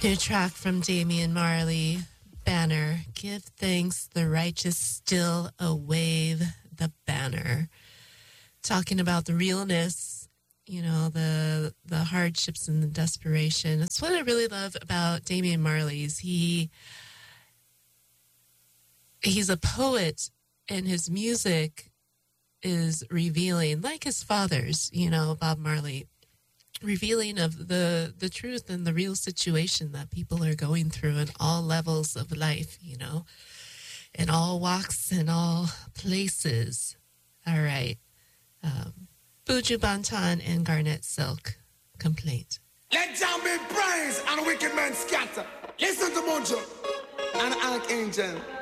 New track from Damian Marley, Banner. Give thanks, the righteous still wave the banner. Talking about the realness, the hardships and the desperation. That's what I really love about Damian Marley's. He's a poet, and his music is revealing, like his father's, Bob Marley, revealing of the truth and the real situation that people are going through in all levels of life, in all walks and all places. All right. Buju Banton and Garnet Silk, Complaint. Let Jah be praised and wicked men scatter. Listen to Mojo and Archangel.